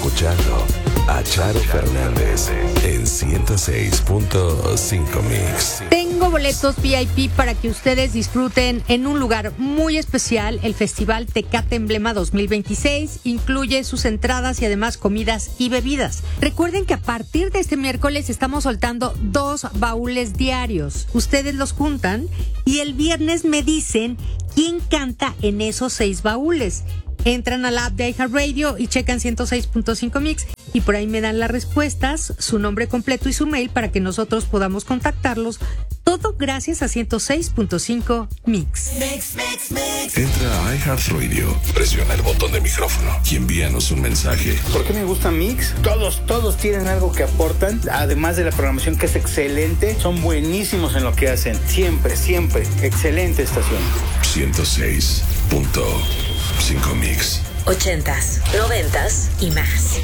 escuchando a Charo Fernández en 106.5 Mix. Tengo boletos VIP para que ustedes disfruten en un lugar muy especial. El Festival Tecate Emblema 2026 incluye sus entradas y además comidas y bebidas. Recuerden que a partir de este miércoles estamos soltando 2 baúles diarios. Ustedes los juntan y el viernes me dicen quién canta en esos 6 baúles. Entran a la app de iHeartRadio y checan 106.5 Mix y por ahí me dan las respuestas, su nombre completo y su mail para que nosotros podamos contactarlos. Todo gracias a 106.5 Mix. Entra a iHeartRadio, presiona el botón de micrófono y envíanos un mensaje. ¿Por qué me gusta Mix? Todos tienen algo que aportan, además de la programación que es excelente, son buenísimos en lo que hacen. Siempre, excelente estación. 106.5 Mix. 80s, 90s y más.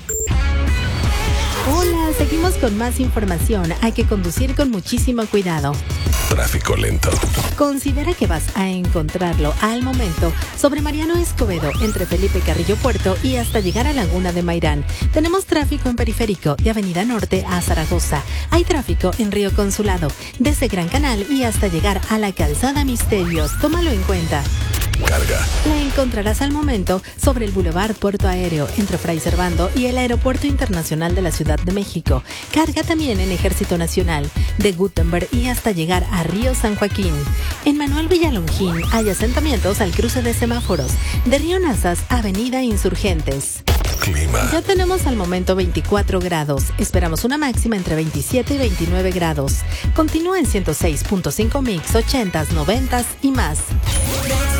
Hola, seguimos con más información. Hay que conducir con muchísimo cuidado. Tráfico lento. Considera que vas a encontrarlo al momento sobre Mariano Escobedo, entre Felipe Carrillo Puerto y hasta llegar a Laguna de Mairán. Tenemos tráfico en Periférico de Avenida Norte a Zaragoza. Hay tráfico en Río Consulado, desde Gran Canal y hasta llegar a la Calzada Misterios. Tómalo en cuenta. Carga. La encontrarás al momento sobre el Boulevard Puerto Aéreo entre Fray Servando y el Aeropuerto Internacional de la Ciudad de México. Carga también en Ejército Nacional, de Gutenberg y hasta llegar a Río San Joaquín. En Manuel Villalongín hay asentamientos al cruce de semáforos, de Río Nazas a Avenida Insurgentes. Clima. Ya tenemos al momento 24 grados. Esperamos una máxima entre 27 y 29 grados. Continúa en 106.5 Mix, 80s, 90s y más.